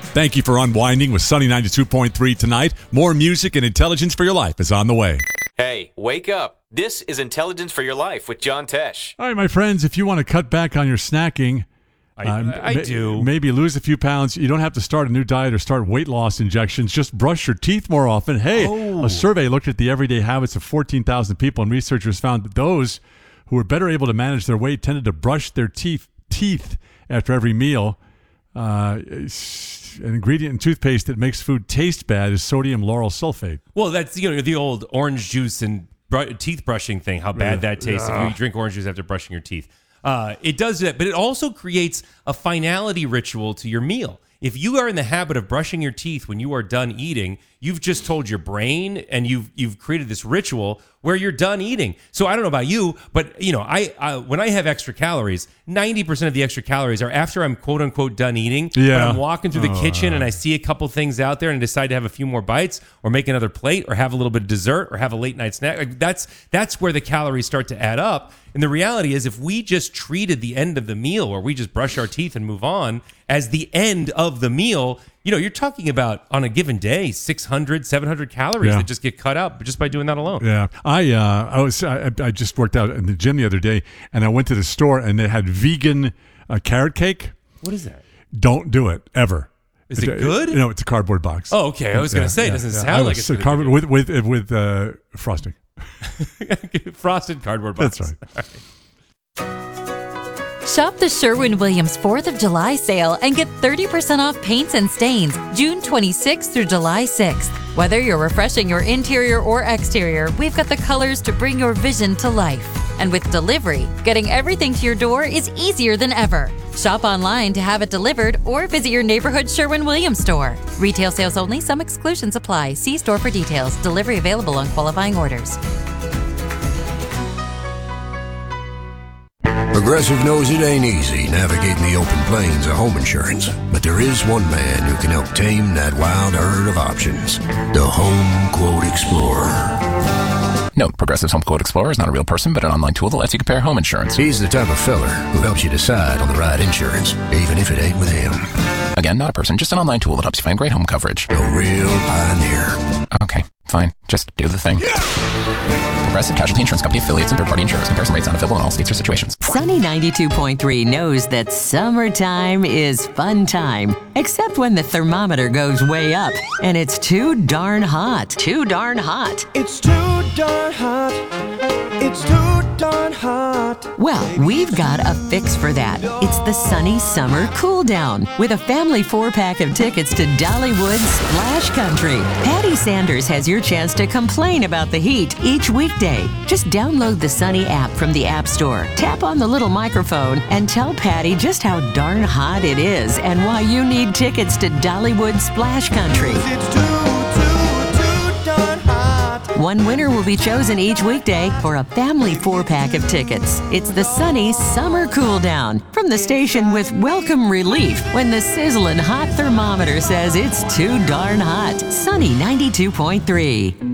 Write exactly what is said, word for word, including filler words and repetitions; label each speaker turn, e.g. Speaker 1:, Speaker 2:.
Speaker 1: Thank you for unwinding with Sunny ninety-two point three tonight. More music and intelligence for your life is on the way.
Speaker 2: Hey, wake up. This is Intelligence for Your Life with John Tesh.
Speaker 1: All right, my friends, if you want to cut back on your snacking,
Speaker 3: I, uh, I
Speaker 1: ma-
Speaker 3: do.
Speaker 1: Maybe lose a few pounds. You don't have to start a new diet or start weight loss injections. Just brush your teeth more often. Hey,
Speaker 3: Oh.
Speaker 1: a survey looked at the everyday habits of fourteen thousand people, and researchers found that those who were better able to manage their weight tended to brush their teeth teeth after every meal. Uh, an ingredient in toothpaste that makes food taste bad is sodium lauryl sulfate.
Speaker 3: Well, that's you know the old orange juice and br- teeth brushing thing. How bad that tastes if you drink orange juice after brushing your teeth. Uh, it does that, but it also creates a finality ritual to your meal. If you are in the habit of brushing your teeth when you are done eating, you've just told your brain and you've you've created this ritual where you're done eating. So I don't know about you, but you know, I, I when I have extra calories, ninety percent of the extra calories are after I'm quote unquote done eating.
Speaker 1: Yeah.
Speaker 3: When I'm walking through the
Speaker 1: Oh.
Speaker 3: kitchen and I see a couple things out there and decide to have a few more bites or make another plate or have a little bit of dessert or have a late night snack. Like that's that's where the calories start to add up. And the reality is if we just treated the end of the meal where we just brush our teeth and move on as the end of the meal, you know, you're talking about on a given day, six hundred, seven hundred calories
Speaker 1: Yeah.
Speaker 3: that just get cut out just by doing that alone.
Speaker 1: Yeah, I uh, I was I, I just worked out in the gym the other day, and I went to the store and they had vegan uh, carrot cake.
Speaker 3: What is that?
Speaker 1: Don't do it ever.
Speaker 3: Is it good?
Speaker 1: You know, it's a cardboard box.
Speaker 3: Oh, okay. I was going to say, it doesn't
Speaker 1: I
Speaker 3: sound like
Speaker 1: was-
Speaker 3: it's
Speaker 1: so
Speaker 3: gonna
Speaker 1: cardboard
Speaker 3: be
Speaker 1: with with with uh, frosting.
Speaker 3: good. Frosted cardboard box.
Speaker 1: That's right.
Speaker 4: Shop the Sherwin-Williams fourth of July sale and get thirty percent off paints and stains June twenty-sixth through July sixth. Whether you're refreshing your interior or exterior, we've got the colors to bring your vision to life. And with delivery, getting everything to your door is easier than ever. Shop online to have it delivered or visit your neighborhood Sherwin-Williams store. Retail sales only. Some exclusions apply. See store for details. Delivery available on qualifying orders.
Speaker 5: Progressive knows it ain't easy navigating the open plains of home insurance, but there is one man who can help tame that wild herd of options. The Home Quote Explorer.
Speaker 6: Note, Progressive's Home Quote Explorer is not a real person, but an online tool that lets you compare home insurance.
Speaker 5: He's the type of feller who helps you decide on the right insurance, even if it ain't with him.
Speaker 6: Again, not a person, just an online tool that helps you find great home coverage.
Speaker 5: A real pioneer.
Speaker 6: Okay, fine. Just do the thing. Progressive Casualty Insurance Company affiliates and third-party insurers. Comparison rates not available in all states or situations.
Speaker 7: Sunny ninety-two point three knows that summertime is fun time, except when the thermometer goes way up and it's too darn hot. Too darn hot.
Speaker 8: It's too darn hot. It's too darn hot.
Speaker 7: Well, we've got a fix for that. It's the Sunny Summer Cool Down with a family four-pack of tickets to Dollywood Splash Country. Patty Sanders has your chance to complain about the heat each weekday. Just download the Sunny app from the App Store, tap on the little microphone, and tell Patty just how darn hot it is and why you need tickets to Dollywood Splash Country.
Speaker 8: It's too, too, too darn hot.
Speaker 7: One winner will be chosen each weekday for a family four-pack of tickets. It's the Sunny Summer Cool Down from the station with welcome relief when the sizzling hot thermometer says it's too darn hot. Sunny ninety-two point three.